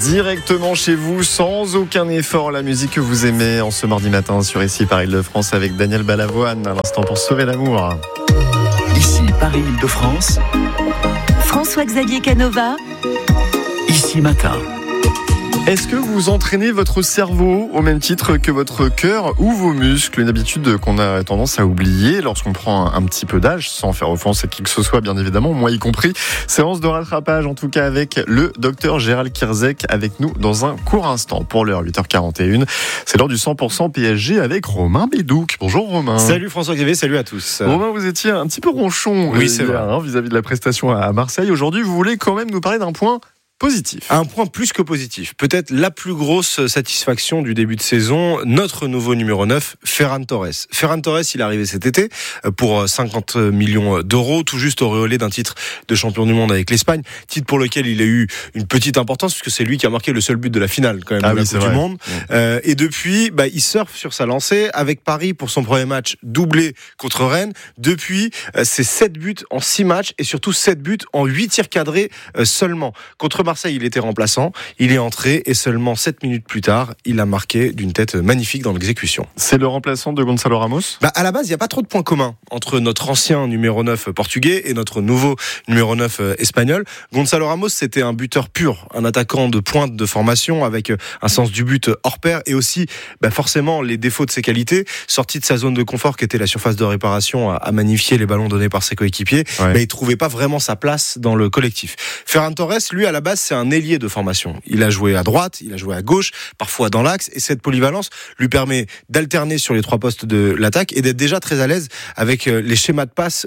directement chez vous, sans aucun effort. La musique que vous aimez en ce mardi matin sur Ici Paris-Île-de-France avec Daniel Balavoine, à l'instant pour sauver l'amour. Ici Paris-Île-de-France, François-Xavier Canova, Ici Matin. Est-ce que vous entraînez votre cerveau au même titre que votre cœur ou vos muscles? Une habitude qu'on a tendance à oublier lorsqu'on prend un petit peu d'âge, sans faire offense à qui que ce soit, bien évidemment, moi y compris. Séance de rattrapage, en tout cas avec le docteur Gérald Kierzek, avec nous dans un court instant. Pour l'heure, 8h41, c'est l'heure du 100% PSG avec Romain Bédouc. Bonjour Romain. Salut François-Xavier, salut à tous. Romain, vous étiez un petit peu ronchon c'est vrai. Vis-à-vis de la prestation à Marseille. Aujourd'hui, vous voulez quand même nous parler d'un point positif. Un point plus que positif. Peut-être la plus grosse satisfaction du début de saison, notre nouveau numéro 9, Ferran Torres. Ferran Torres, il est arrivé cet été pour 50 millions d'euros, tout juste auréolé d'un titre de champion du monde avec l'Espagne, titre pour lequel il a eu une petite importance, puisque c'est lui qui a marqué le seul but de la finale quand même de la Coupe du Monde. Et depuis, il surfe sur sa lancée avec Paris pour son premier match doublé contre Rennes. Depuis, c'est 7 buts en 6 matchs et surtout 7 buts en 8 tirs cadrés seulement. Contre Marseille, il était remplaçant, il est entré et seulement 7 minutes plus tard, il a marqué d'une tête magnifique dans l'exécution. C'est le remplaçant de Gonçalo Ramos ? À la base, il n'y a pas trop de points communs entre notre ancien numéro 9 portugais et notre nouveau numéro 9 espagnol. Gonçalo Ramos, c'était un buteur pur, un attaquant de pointe de formation avec un sens du but hors pair et aussi forcément les défauts de ses qualités, sorti de sa zone de confort qui était la surface de réparation à magnifier les ballons donnés par ses coéquipiers, mais il trouvait pas vraiment sa place dans le collectif. Ferran Torres, lui, à la base, c'est un ailier de formation. Il a joué à droite, il a joué à gauche, parfois dans l'axe, et cette polyvalence lui permet d'alterner sur les 3 postes de l'attaque et d'être déjà très à l'aise avec les schémas de passe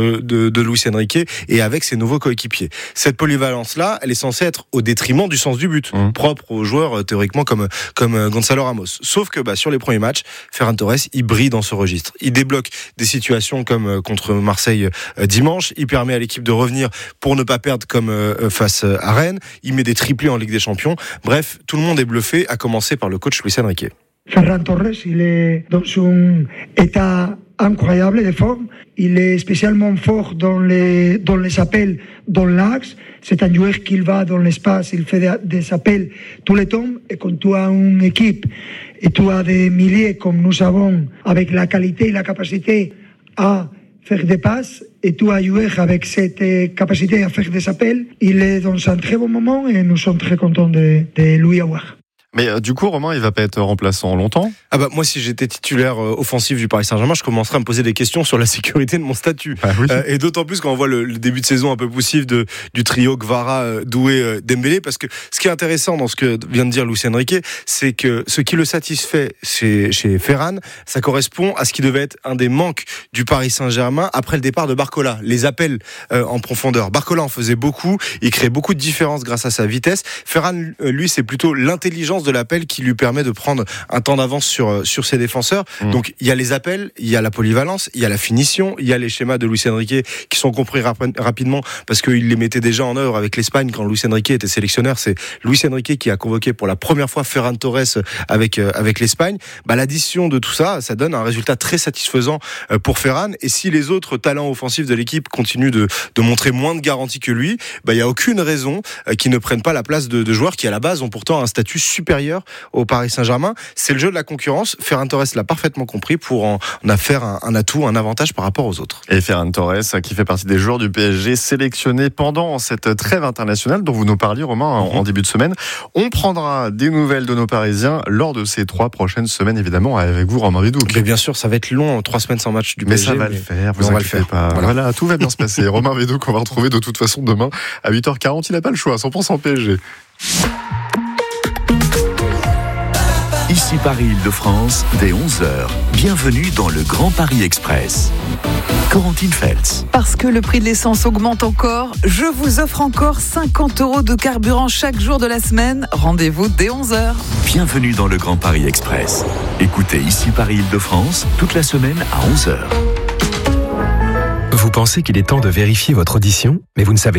de Luis Enrique et avec ses nouveaux coéquipiers. Cette polyvalence-là, elle est censée être au détriment du sens du but, propre aux joueurs théoriquement comme Gonçalo Ramos. Sauf que sur les premiers matchs, Ferran Torres, il brille dans ce registre. Il débloque des situations comme contre Marseille dimanche, il permet à l'équipe de revenir pour ne pas perdre comme face à Rennes. Il met des triplés en Ligue des Champions. Bref, tout le monde est bluffé, à commencer par le coach Luis Enrique. Ferran Torres, il est dans un état incroyable de forme. Il est spécialement fort dans les appels dans l'axe. C'est un joueur qui va dans l'espace, il fait des appels tout le temps. Et quand tu as une équipe et tu as des milliers comme nous avons, avec la qualité et la capacité à faire des passes, et tout à jouer avec cette capacité à faire des appels, il est dans un très bon moment et nous sommes très contents de lui avoir. Mais du coup, Romain, il va pas être remplaçant longtemps ? Moi, si j'étais titulaire offensif du Paris Saint-Germain, je commencerais à me poser des questions sur la sécurité de mon statut. Et d'autant plus quand on voit le début de saison un peu poussif du trio Kvara, Doué, Dembélé, parce que ce qui est intéressant dans ce que vient de dire Luis Enrique, c'est que ce qui le satisfait chez Ferran, ça correspond à ce qui devait être un des manques du Paris Saint-Germain après le départ de Barcola, les appels en profondeur. Barcola en faisait beaucoup, il crée beaucoup de différences grâce à sa vitesse. Ferran, lui, c'est plutôt l'intelligence de l'appel qui lui permet de prendre un temps d'avance sur ses défenseurs. Donc il y a les appels, il y a la polyvalence, il y a la finition, il y a les schémas de Luis Enrique qui sont compris rapidement parce qu'il les mettait déjà en œuvre avec l'Espagne quand Luis Enrique était sélectionneur. C'est Luis Enrique qui a convoqué pour la première fois Ferran Torres avec l'Espagne. L'addition de tout ça, ça donne un résultat très satisfaisant pour Ferran. Et si les autres talents offensifs de l'équipe continuent de montrer moins de garanties que lui, il n'y a aucune raison qu'ils ne prennent pas la place de joueurs qui à la base ont pourtant un statut supérieur au Paris Saint-Germain. C'est le jeu de la concurrence. Ferran Torres l'a parfaitement compris pour en faire un atout, un avantage par rapport aux autres. Et Ferran Torres, qui fait partie des joueurs du PSG sélectionnés pendant cette trêve internationale dont vous nous parliez, Romain, en début de semaine. On prendra des nouvelles de nos Parisiens lors de ces 3 prochaines semaines, évidemment, avec vous, Romain Bédouc. Mais bien sûr, ça va être long, 3 semaines sans match du PSG. Mais ça va le faire, vous inquiétez pas. Voilà, tout va bien se passer. Romain Bédouc, on va retrouver de toute façon demain à 8h40. Il n'a pas le choix, 100% PSG. Ici Paris-Île-de-France, dès 11h. Bienvenue dans le Grand Paris Express. Corentine Feltz. Parce que le prix de l'essence augmente encore, je vous offre encore 50 € de carburant chaque jour de la semaine. Rendez-vous dès 11h. Bienvenue dans le Grand Paris Express. Écoutez Ici Paris-Île-de-France toute la semaine à 11h. Vous pensez qu'il est temps de vérifier votre audition, mais vous ne savez pas où aller ?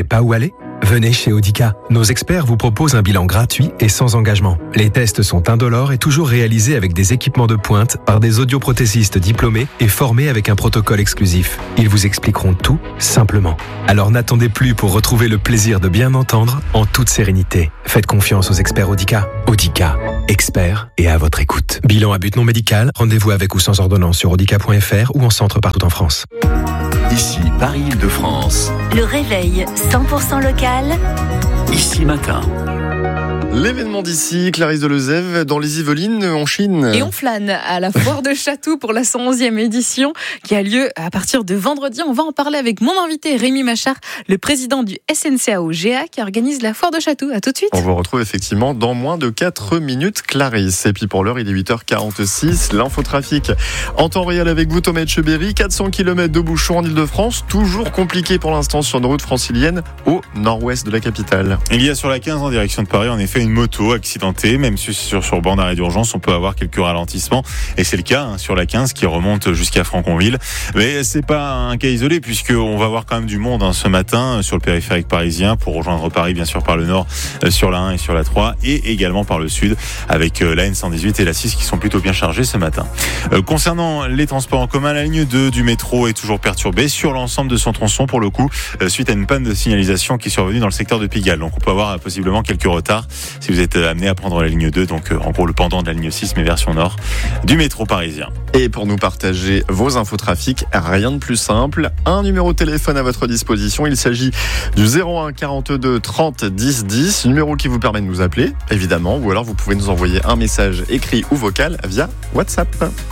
Venez chez Audica. Nos experts vous proposent un bilan gratuit et sans engagement. Les tests sont indolores et toujours réalisés avec des équipements de pointe par des audioprothésistes diplômés et formés avec un protocole exclusif. Ils vous expliqueront tout simplement. Alors n'attendez plus pour retrouver le plaisir de bien entendre en toute sérénité. Faites confiance aux experts Audica. Audica, experts et à votre écoute. Bilan à but non médical, rendez-vous avec ou sans ordonnance sur audica.fr ou en centre partout en France. Ici Paris-Île-de-France. Le réveil 100% local. Ici Matin. L'événement d'ici, Clarisse Delezève, dans les Yvelines, en Chine. Et on flâne à la foire de Chatou pour la 111e édition qui a lieu à partir de vendredi. On va en parler avec mon invité Rémi Machard, le président du SNCAO GA qui organise la foire de Chatou. À tout de suite. On vous retrouve effectivement dans moins de 4 minutes, Clarisse. Et puis pour l'heure, il est 8h46. L'infotrafic en temps réel avec vous, Thomas Etcheberry. 400 km de bouchons en Ile-de-France. Toujours compliqué pour l'instant sur nos routes franciliennes au nord-ouest de la capitale. Il y a sur la 15 en direction de Paris, en effet, une moto accidentée. Même sur bord d'arrêt d'urgence, on peut avoir quelques ralentissements. Et c'est le cas sur la 15 qui remonte jusqu'à Franconville. Mais c'est pas un cas isolé puisqu'on va avoir quand même du monde ce matin sur le périphérique parisien pour rejoindre Paris, bien sûr, par le nord, sur la 1 et sur la 3 et également par le sud avec la N118 et la 6 qui sont plutôt bien chargés ce matin. Concernant les transports en commun, la ligne 2 du métro est toujours perturbée sur l'ensemble de son tronçon pour le coup, suite à une panne de signalisation qui est survenue dans le secteur de Pigalle. Donc on peut avoir possiblement quelques retards si vous êtes amené à prendre la ligne 2, donc en gros le pendant de la ligne 6 mais version nord du métro parisien. Et pour nous partager vos infotrafics, rien de plus simple, un numéro de téléphone à votre disposition, il s'agit du 01 42 30 10 10, numéro qui vous permet de nous appeler évidemment, ou alors vous pouvez nous envoyer un message écrit ou vocal via WhatsApp.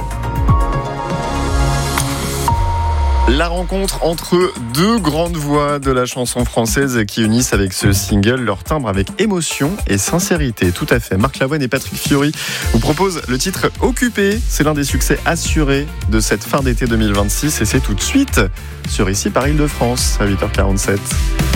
La rencontre entre deux grandes voix de la chanson française qui unissent avec ce single leur timbre avec émotion et sincérité. Tout à fait. Marc Lavoine et Patrick Fiori vous proposent le titre Occupé. C'est l'un des succès assurés de cette fin d'été 2026 et c'est tout de suite sur Ici Paris-Île-de-France à 8h47.